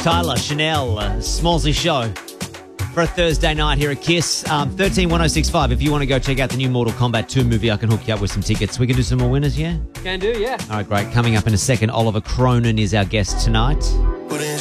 Tyler, Chanel, Smallsy Show for a Thursday night here at KISS. 131065. If you want to go check out the new Mortal Kombat 2 movie, I can hook you up with some tickets. We can do some more winners, yeah? Can do, yeah. All right, great. Coming up in a second, Oliver Cronin is our guest tonight.